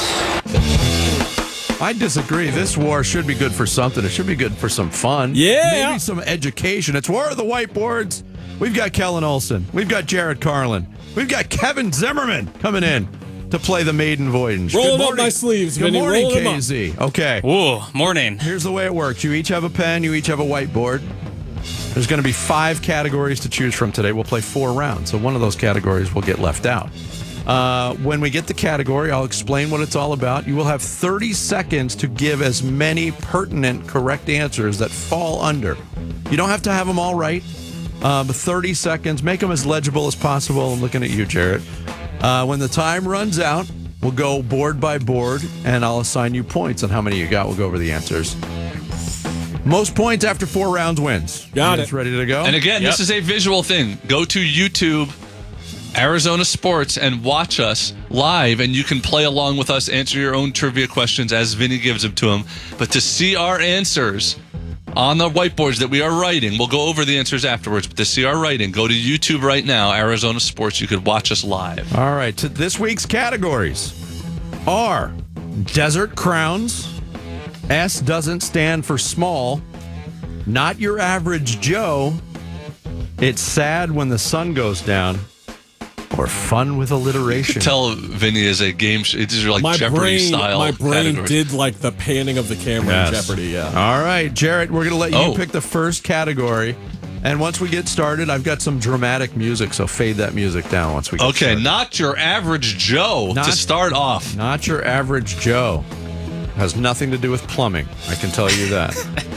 I disagree. This war should be good for something. It should be good for some fun. Yeah. Maybe some education. It's War of the Whiteboards. We've got Kellen Olson. We've got Jared Carlin. We've got Kevin Zimmerman coming in to play the Maiden Voyage. Rolling up my sleeves, Good Vinny. morning, Rolling them K Z. Okay. Ooh, morning. Here's the way it works. You each have a pen. You each have a whiteboard. There's going to be five categories to choose from today. We'll play four rounds, so one of those categories will get left out. Uh, when we get the category, I'll explain what it's all about. You will have thirty seconds to give as many pertinent, correct answers that fall under. You don't have to have them all right, uh, but thirty seconds. Make them as legible as possible. I'm looking at you, Jarrett. Uh, when the time runs out, we'll go board by board, and I'll assign you points on how many you got. We'll go over the answers. Most points after four rounds wins. Got You it. guys ready to go? And again, Yep. this is a visual thing. Go to YouTube, Arizona Sports, and watch us live, and you can play along with us, answer your own trivia questions as Vinny gives them to him. But to see our answers on the whiteboards that we are writing, we'll go over the answers afterwards, but to see our writing, go to YouTube right now, Arizona Sports. You could watch us live. All right. To this week's categories are Desert Crowns. S doesn't stand for small. Not Your Average Joe. It's Sad When the Sun Goes Down. Or Fun with Alliteration. You could tell Vinny is a game. Sh- these are like my Jeopardy brain, style. My brain categories. did like the panning of the camera Yes. in Jeopardy, yeah. All right, Jarrett, we're going to let you Oh. pick the first category. And once we get started, I've got some dramatic music, so fade that music down once we get Okay, started. not your average Joe Not- to start off. Not Your Average Joe. Has nothing to do with plumbing. I can tell you that.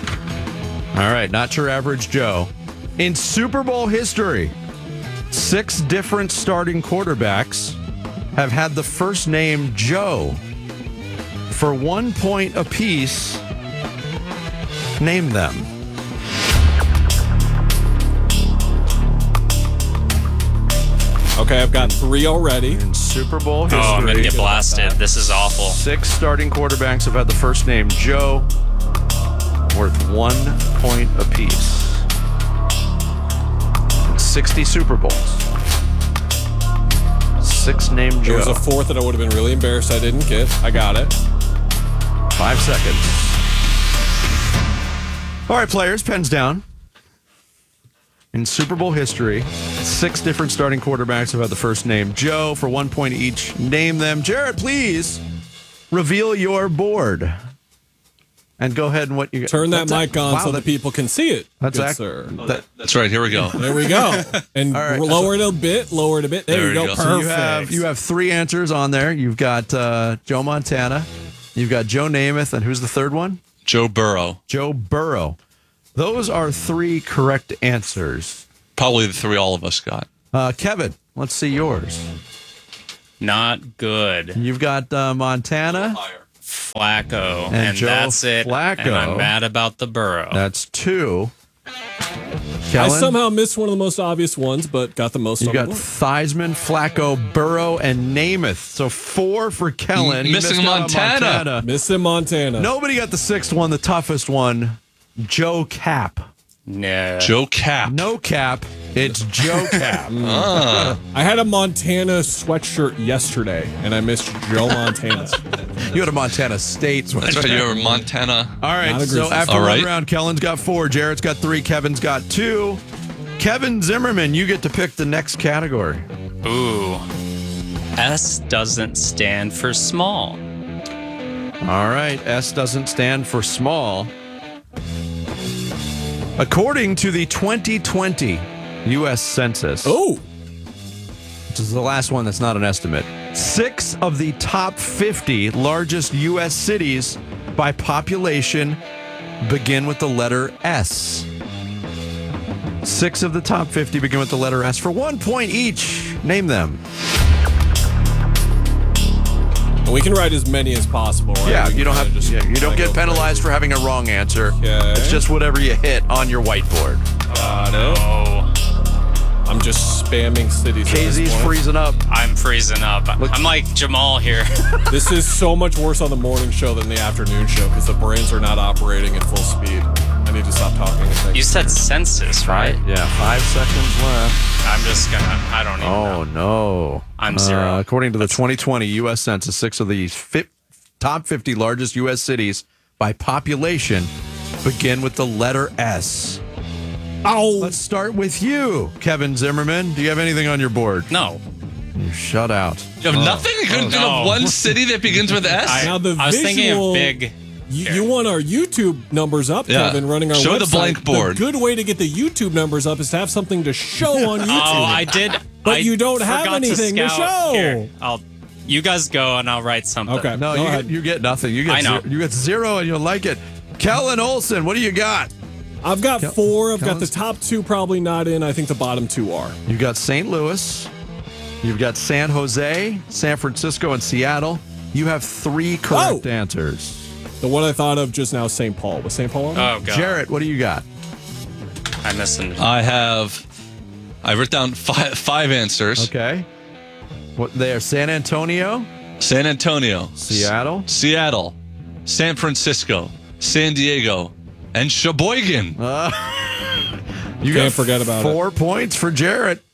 All right, Not Your Average Joe. In Super Bowl history, six different starting quarterbacks have had the first name Joe. For one point apiece, name them. Okay, I've got three already. In Super Bowl history, Oh, I'm going to get blasted. This is awful. six starting quarterbacks have had the first name Joe, worth one point apiece. sixty Super Bowls. Six named Joe. There was a fourth that I would have been really embarrassed I didn't get. I got it. Five seconds. All right, players, pens down. In Super Bowl history, six different starting quarterbacks have had the first name Joe for one point each. Name them. Jarrett, please reveal your board. And go ahead and what you turn that mic on wow, so that, the people can see it. That's good act, sir. That, that's right. Here we go. There we go. And right, lower it a bit. Lower it a bit. There, there you go. go. Perfect. So you have you have three answers on there. You've got uh, Joe Montana. You've got Joe Namath, and who's the third one? Joe Burrow. Joe Burrow. Those are three correct answers. Probably the three all of us got. Uh, Kevin, let's see yours. Not good. You've got uh, Montana. Flacco. And, and Joe that's it. Flacco. And I'm mad about the Burrow. That's two. Kellen? I somehow missed one of the most obvious ones, but got the most. You got Theismann, Flacco, Burrow, and Namath. So four for Kellen. M- missing Montana. Montana. Missing Montana. Nobody got the sixth one, the toughest one. Joe Cap. No. Joe Cap. No Cap. It's Joe Cap. ah. I had a Montana sweatshirt yesterday, and I missed Joe Montana. You had a Montana State sweatshirt. That's right. You were Montana. All right. So after All one right. round, Kellen's got four. Jarrett's got three. Kevin's got two. Kevin Zimmerman, you get to pick the next category. Ooh. S doesn't stand for small. All right. S doesn't stand for small. According to the twenty twenty U S Census, oh, which is the last one that's not an estimate, six of the top fifty largest U S cities by population begin with the letter S. Six of the top fifty begin with the letter S. For one point each, name them. We can write as many as possible, right? Yeah, you don't have. Just Yeah, you don't get penalized for having a wrong answer. Okay. It's just whatever you hit on your whiteboard. Uh, no. I'm just spamming cities. K Z's freezing up. I'm freezing up. Look. I'm like Jamal here. This is so much worse on the morning show than the afternoon show because the brains are not operating at full speed. I need to stop talking. And think. You said census, right? Yeah, five seconds left. I'm just gonna. I don't even Oh, know. no. I'm zero. Uh, according to the twenty twenty U S Census, six of the fi- top fifty largest U S cities by population begin with the letter S. Oh. Let's start with you, Kevin Zimmerman. Do you have anything on your board? No. You're shut out. You have Oh. nothing? You couldn't Oh, think no. of one city that begins with S? I, Now the I was visual- thinking of big. You, you want our YouTube numbers up, Yeah. Kevin, running our Show website. the blank board. The good way to get the YouTube numbers up is to have something to show on YouTube. Oh, I did. But I you don't have forgot anything to scout. show. Here, I'll. You guys go and I'll write something. Okay. No, Go you ahead. get, you get nothing. You get I know. Zero, you get zero and you'll like it. Kellen Olson, what do you got? I've got Kel- four. I've got Kellen's- the top two probably not in. I think the bottom two are. You've got Saint Louis. You've got San Jose, San Francisco, and Seattle. You have three correct Oh. answers. The one I thought of just now, Saint Paul. Was Saint Paul on there? Oh god. Jarrett, what do you got? I missed an. I have. I wrote down five, five answers. Okay. What they are: San Antonio, San Antonio, Seattle. S- Seattle, San Francisco, San Diego, and Sheboygan. Uh, you Can't got forget about four points for Jarrett.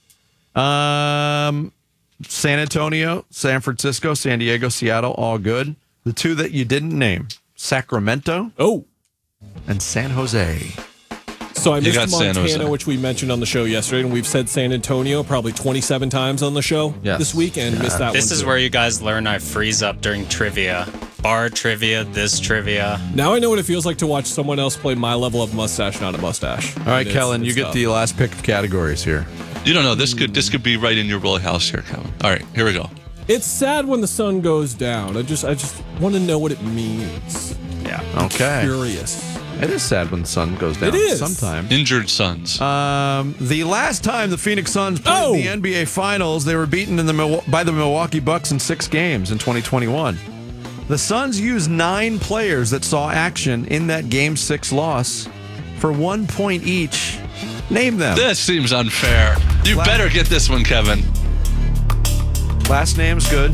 Um, San Antonio, San Francisco, San Diego, Seattle, all good. The two that you didn't name: Sacramento Oh. and San Jose. So I You got missed San Jose. Montana, which we mentioned on the show yesterday, and we've said San Antonio probably twenty-seven times on the show Yes. this week, and missed that This one. is too. where you guys learn I freeze up during trivia. Bar trivia, this trivia. Now I know what it feels like to watch someone else play my level of mustache, not a mustache. All right, It's- Kellen, you it's get tough. the last pick of categories here. You don't know. This could this could be right in your wheelhouse here, Kevin. All right, here we go. It's sad when the sun goes down. I just, I just want to know what it means. Yeah. Okay. Curious. It is sad when the sun goes down. It is. Sometimes. Injured sons. Um, the last time the Phoenix Suns played Oh. in the N B A Finals, they were beaten in the Mil- by the Milwaukee Bucks in six games in twenty twenty-one. The Suns used nine players that saw action in that Game Six loss for one point each. Name them. This seems unfair. You La- better get this one, Kevin. Last name's good.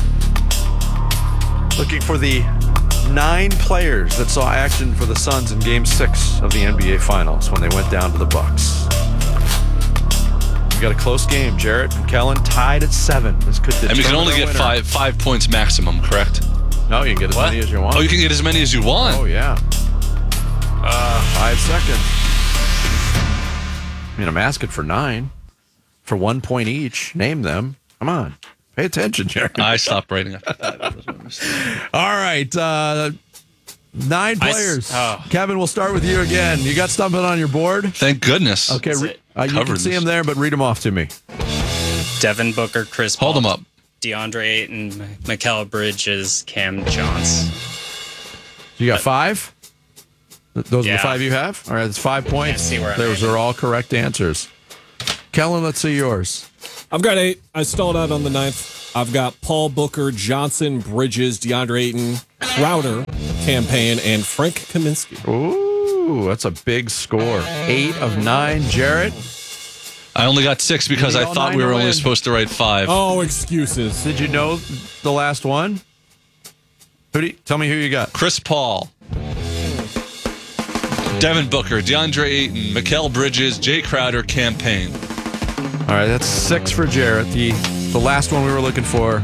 Looking for the nine players that saw action for the Suns in Game Six of the N B A Finals when they went down to the Bucks. got a close game. Jarrett and Kellen tied at seven. This could And we can determine only our get winner. five five points maximum, correct? No, you can get as What? many as you want. Oh, you can get as many as you want. Oh, yeah. Uh, five seconds. I mean, I'm asking for nine. For one point each. Name them. Come on. Pay attention, Jarrett. I stopped writing after that. All right. Uh, nine I s- players. oh. Kevin, we'll start with you again. You got something on your board? Thank goodness. Okay. Re- uh, you can Covered see this. them there, but read them off to me. Devin Booker, Chris Paul, Hold them up. DeAndre Ayton, Mikal Bridges, Cam Johnson. You got five? Th- Those are Yeah. the five you have? All right, that's five points. see where I'm Those at. are all correct answers. Kellen, let's see yours. I've got eight. I stalled out on the ninth. I've got Paul Booker, Johnson, Bridges, DeAndre Ayton, Crowder, Campaign, and Frank Kaminsky. Ooh, that's a big score. Eight of nine. Jarrett? I only got six because You need I all thought nine we to were only win. supposed to write five. Oh, excuses. Did you know the last one? Who do you, tell me who you got. Chris Paul, Devin Booker, DeAndre Ayton, Mikal Bridges, Jay Crowder, Campaign. All right, that's six for Jarrett. The the last one we were looking for